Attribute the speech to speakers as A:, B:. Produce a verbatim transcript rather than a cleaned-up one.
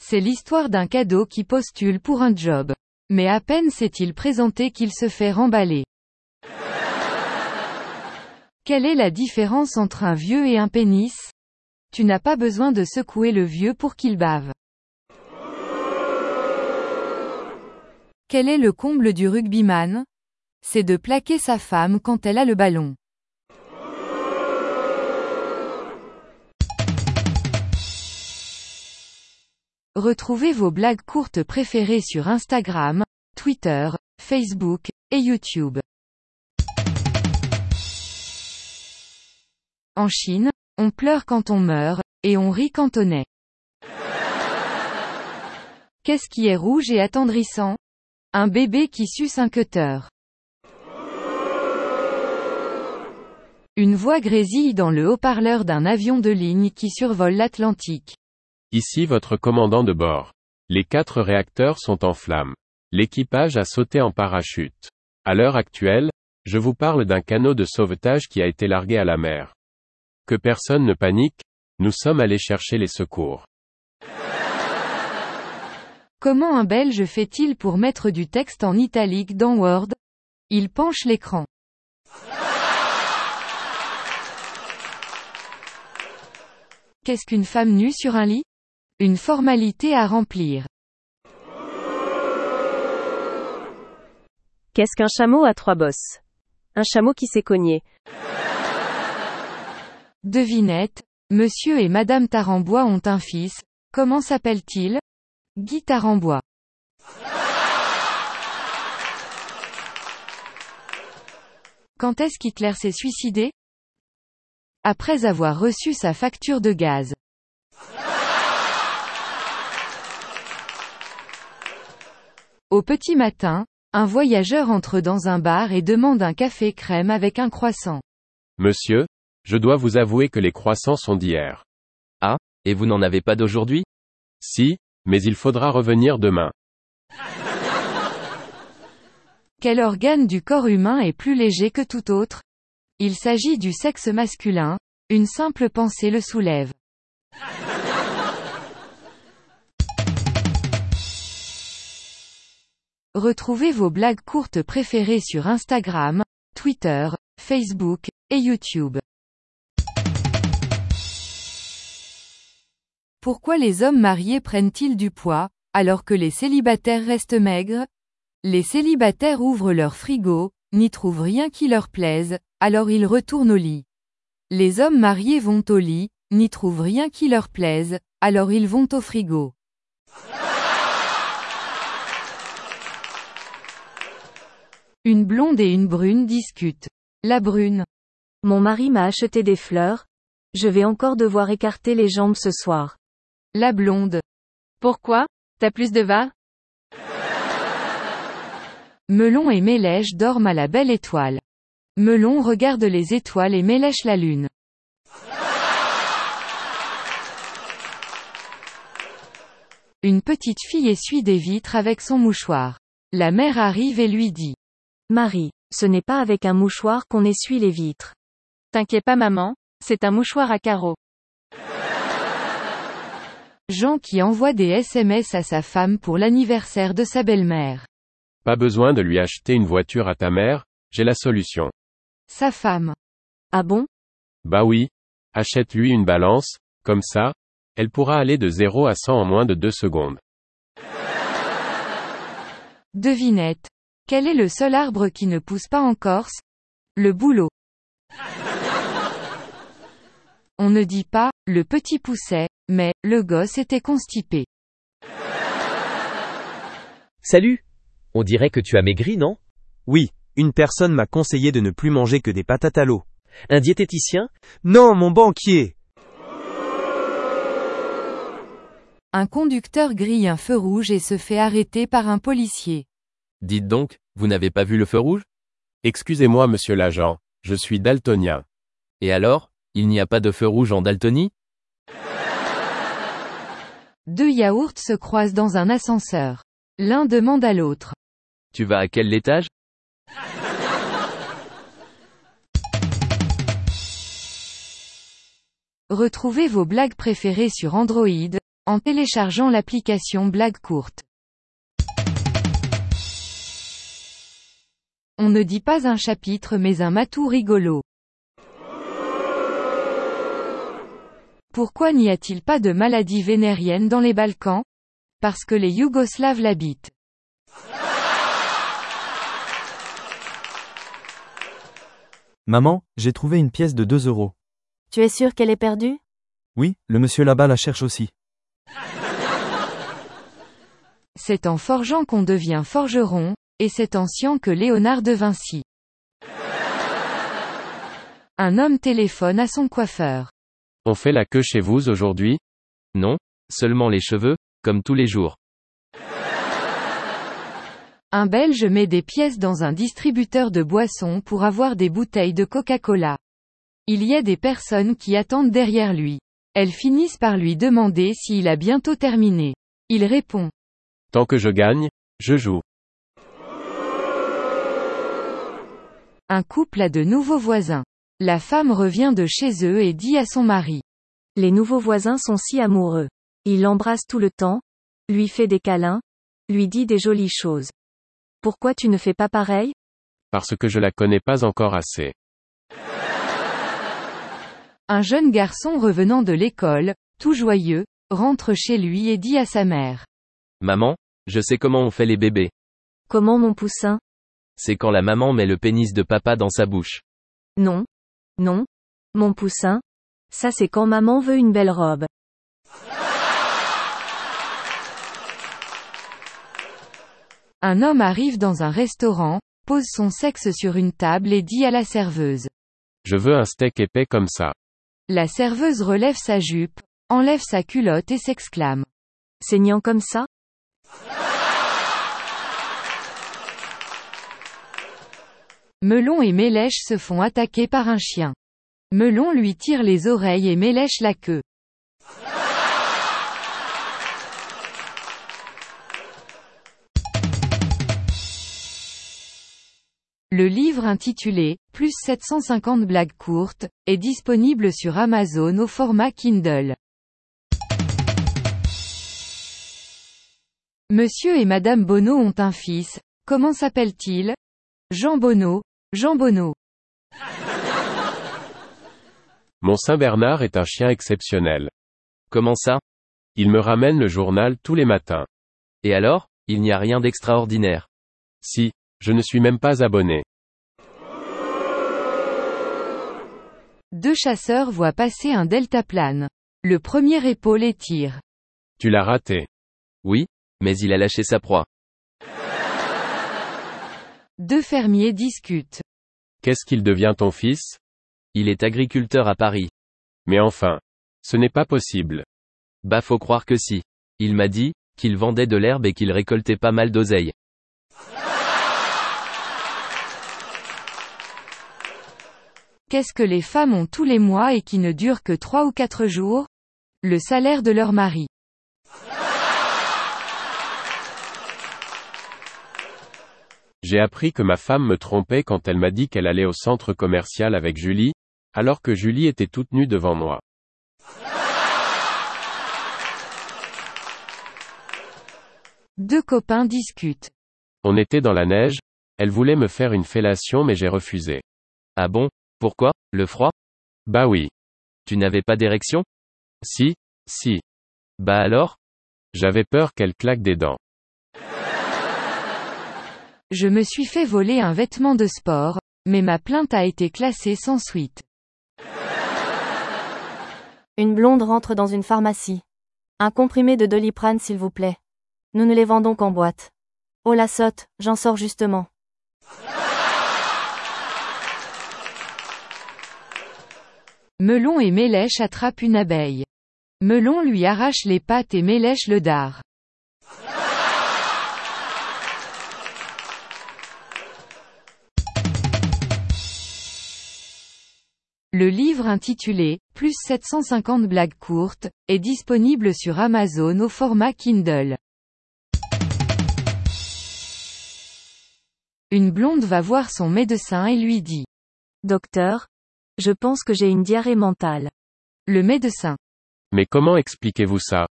A: C'est l'histoire d'un cadeau qui postule pour un job. Mais à peine s'est-il présenté qu'il se fait remballer. Quelle est la différence entre un vieux et un pénis? Tu n'as pas besoin de secouer le vieux pour qu'il bave. Quel est le comble du rugbyman? C'est de plaquer sa femme quand elle a le ballon. Retrouvez vos blagues courtes préférées sur Instagram, Twitter, Facebook, et YouTube. En Chine, on pleure quand on meurt, et on rit quand on naît. Qu'est-ce qui est rouge et attendrissant? Un bébé qui suce un cutter. Une voix grésille dans le haut-parleur d'un avion de ligne qui survole l'Atlantique.
B: Ici votre commandant de bord. Les quatre réacteurs sont en flammes. L'équipage a sauté en parachute. À l'heure actuelle, je vous parle d'un canot de sauvetage qui a été largué à la mer. Que personne ne panique, nous sommes allés chercher les secours.
A: Comment un Belge fait-il pour mettre du texte en italique dans Word? Il penche l'écran. Qu'est-ce qu'une femme nue sur un lit? Une formalité à remplir.
C: Qu'est-ce qu'un chameau à trois bosses? Un chameau qui s'est cogné.
A: Devinette, Monsieur et Madame Tarambois ont un fils, comment s'appelle-t-il? Guy Tarambois. Quand est-ce qu'Hitler s'est suicidé? Après avoir reçu sa facture de gaz. Au petit matin, un voyageur entre dans un bar et demande un café crème avec un croissant.
B: Monsieur, je dois vous avouer que les croissants sont d'hier.
D: Ah, et vous n'en avez pas d'aujourd'hui?
B: Si, mais il faudra revenir demain.
A: Quel organe du corps humain est plus léger que tout autre? Il s'agit du sexe masculin, une simple pensée le soulève. Retrouvez vos blagues courtes préférées sur Instagram, Twitter, Facebook, et YouTube. Pourquoi les hommes mariés prennent-ils du poids, alors que les célibataires restent maigres? Les célibataires ouvrent leur frigo, n'y trouvent rien qui leur plaise, alors ils retournent au lit. Les hommes mariés vont au lit, n'y trouvent rien qui leur plaise, alors ils vont au frigo. Une blonde et une brune discutent. La brune.
C: Mon mari m'a acheté des fleurs. Je vais encore devoir écarter les jambes ce soir.
A: La blonde.
E: Pourquoi? T'as plus de va?
A: Melon et Mélèche dorment à la belle étoile. Melon regarde les étoiles et Mélèche la lune. Une petite fille essuie des vitres avec son mouchoir. La mère arrive et lui dit.
C: Marie, ce n'est pas avec un mouchoir qu'on essuie les vitres.
E: T'inquiète pas maman, c'est un mouchoir à carreaux.
A: Jean qui envoie des S M S à sa femme pour l'anniversaire de sa belle-mère.
B: Pas besoin de lui acheter une voiture à ta mère, j'ai la solution.
A: Sa femme.
C: Ah bon?
B: Bah oui. Achète-lui une balance, comme ça, elle pourra aller de zéro à cent en moins de deux secondes.
A: Devinette. Quel est le seul arbre qui ne pousse pas en Corse? Le bouleau. On ne dit pas, le petit poussait, mais, le gosse était constipé.
F: Salut! On dirait que tu as maigri, non?
G: Oui, une personne m'a conseillé de ne plus manger que des patates à l'eau.
F: Un diététicien?
G: Non, mon banquier!
A: Un conducteur grille un feu rouge et se fait arrêter par un policier.
D: Dites donc, vous n'avez pas vu le feu rouge?
B: Excusez-moi monsieur l'agent, je suis daltonien.
D: Et alors, il n'y a pas de feu rouge en Daltonie?
A: Deux yaourts se croisent dans un ascenseur. L'un demande à l'autre.
D: Tu vas à quel étage?
A: Retrouvez vos blagues préférées sur Android, en téléchargeant l'application Blague Courte. On ne dit pas un chapitre mais un matou rigolo. Pourquoi n'y a-t-il pas de maladie vénérienne dans les Balkans? Parce que les Yougoslaves l'habitent.
H: Maman, j'ai trouvé une pièce de deux euros.
C: Tu es sûr qu'elle est perdue?
H: Oui, le monsieur là-bas la cherche aussi.
A: C'est en forgeant qu'on devient forgeron, et c'est en sciant que Léonard de Vinci. Un homme téléphone à son coiffeur.
B: On fait la queue chez vous aujourd'hui?
D: Non, seulement les cheveux, comme tous les jours.
A: Un Belge met des pièces dans un distributeur de boissons pour avoir des bouteilles de Coca-Cola. Il y a des personnes qui attendent derrière lui. Elles finissent par lui demander s'il a bientôt terminé. Il répond.
B: Tant que je gagne, je joue.
A: Un couple a de nouveaux voisins. La femme revient de chez eux et dit à son mari.
C: Les nouveaux voisins sont si amoureux. Il l'embrasse tout le temps, lui fait des câlins, lui dit des jolies choses. Pourquoi tu ne fais pas pareil?
B: Parce que je la connais pas encore assez.
A: Un jeune garçon revenant de l'école, tout joyeux, rentre chez lui et dit à sa mère.
D: Maman, je sais comment on fait les bébés.
C: Comment mon poussin?
D: C'est quand la maman met le pénis de papa dans sa bouche.
C: Non. Non. Mon poussin. Ça c'est quand maman veut une belle robe.
A: Un homme arrive dans un restaurant, pose son sexe sur une table et dit à la serveuse.
B: Je veux un steak épais comme ça.
A: La serveuse relève sa jupe, enlève sa culotte et s'exclame.
C: Saignant comme ça?
A: Melon et Mélèche se font attaquer par un chien. Melon lui tire les oreilles et Mélèche la queue. Le livre intitulé « Plus sept cent cinquante blagues courtes » est disponible sur Amazon au format Kindle. Monsieur et Madame Bonneau ont un fils, comment s'appelle-t-il? Jean Bonneau, Jean Bonneau.
B: Mon Saint-Bernard est un chien exceptionnel.
D: Comment ça?
B: Il me ramène le journal tous les matins.
D: Et alors, il n'y a rien d'extraordinaire.
B: Si, je ne suis même pas abonné.
A: Deux chasseurs voient passer un deltaplane. Le premier épaule et tire.
B: Tu l'as raté.
D: Oui, mais il a lâché sa proie.
A: Deux fermiers discutent.
B: Qu'est-ce qu'il devient ton fils?
D: Il est agriculteur à Paris.
B: Mais enfin. Ce n'est pas possible.
D: Bah faut croire que si. Il m'a dit, qu'il vendait de l'herbe et qu'il récoltait pas mal d'oseille.
A: Qu'est-ce que les femmes ont tous les mois et qui ne durent que trois ou quatre jours? Le salaire de leur mari.
B: J'ai appris que ma femme me trompait quand elle m'a dit qu'elle allait au centre commercial avec Julie, alors que Julie était toute nue devant moi.
A: Deux copains discutent.
B: On était dans la neige, elle voulait me faire une fellation mais j'ai refusé.
D: Ah bon? Pourquoi? Le froid?
B: Bah oui.
D: Tu n'avais pas d'érection?
B: Si, si.
D: Bah alors?
B: J'avais peur qu'elle claque des dents.
A: Je me suis fait voler un vêtement de sport, mais ma plainte a été classée sans suite.
C: Une blonde rentre dans une pharmacie. Un comprimé de Doliprane s'il vous plaît. Nous ne les vendons qu'en boîte. Oh la sotte, j'en sors justement.
A: Melon et Mélèche attrapent une abeille. Melon lui arrache les pattes et Mélèche le dard. Le livre intitulé « Plus sept cent cinquante blagues courtes » est disponible sur Amazon au format Kindle. Une blonde va voir son médecin et lui dit «
C: Docteur, je pense que j'ai une diarrhée mentale. »
A: Le médecin.
B: Mais comment expliquez-vous ça?